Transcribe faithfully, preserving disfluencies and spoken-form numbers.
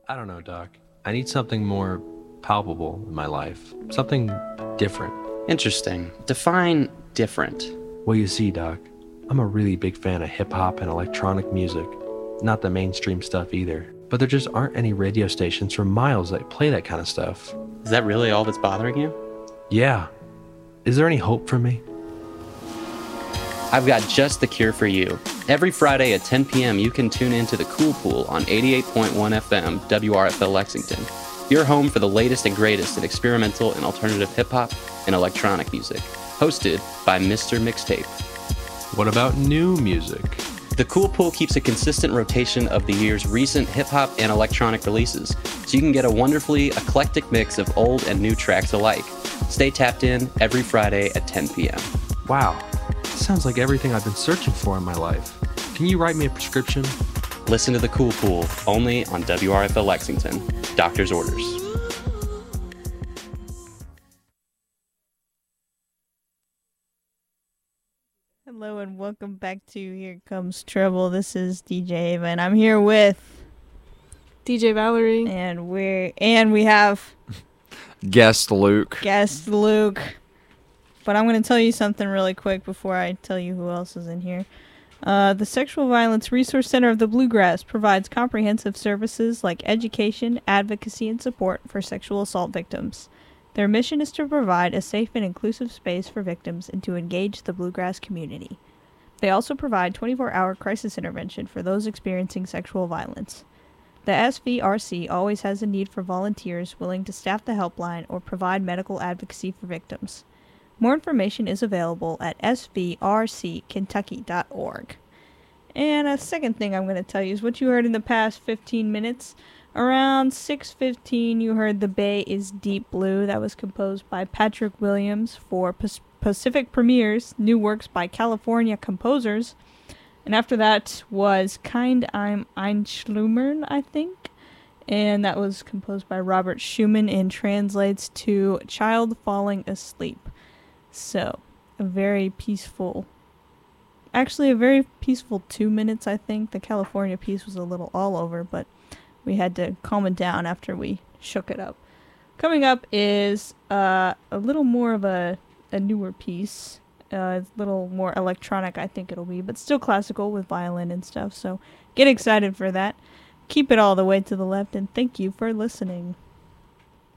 I don't know, Doc. I need something more palpable in my life. Something different. Interesting. Define different. Well, you see, Doc, I'm a really big fan of hip-hop and electronic music. Not the mainstream stuff either. But there just aren't any radio stations for miles that play that kind of stuff. Is that really all that's bothering you? Yeah. Is there any hope for me? I've got just the cure for you. Every Friday at ten p.m. you can tune into the Cool Pool on eighty-eight point one F M W R F L Lexington. Your home for the latest and greatest in experimental and alternative hip-hop and electronic music. Hosted by Mister Mixtape. What about new music? The Cool Pool keeps a consistent rotation of the year's recent hip-hop and electronic releases, so you can get a wonderfully eclectic mix of old and new tracks alike. Stay tapped in every Friday at ten p.m. Wow. Sounds like everything I've been searching for in my life. Can you write me a prescription? Listen to the Cool Pool only on W R F L Lexington. Doctor's orders. Hello and welcome back to Here Comes Trouble. This is D J Ava and I'm here with D J Valerie. And we're and we have guest Luke. Guest Luke. But I'm going to tell you something really quick before I tell you who else is in here. Uh, the Sexual Violence Resource Center of the Bluegrass provides comprehensive services like education, advocacy, and support for sexual assault victims. Their mission is to provide a safe and inclusive space for victims and to engage the Bluegrass community. They also provide twenty-four hour crisis intervention for those experiencing sexual violence. The S V R C always has a need for volunteers willing to staff the helpline or provide medical advocacy for victims. More information is available at s v r c kentucky dot org. And a second thing I'm going to tell you is what you heard in the past fifteen minutes. Around six fifteen, you heard The Bay is Deep Blue. That was composed by Patrick Williams for Pacific Premier's New Works by California Composers. And after that was Kind I'm Einschlummern, I think. And that was composed by Robert Schumann and translates to Child Falling Asleep. So, a very peaceful, actually a very peaceful two minutes, I think. The California piece was a little all over, but we had to calm it down after we shook it up. Coming up is uh, a little more of a, a newer piece. Uh, it's a little more electronic, I think it'll be, but still classical with violin and stuff. So, get excited for that. Keep it all the way to the left, and thank you for listening.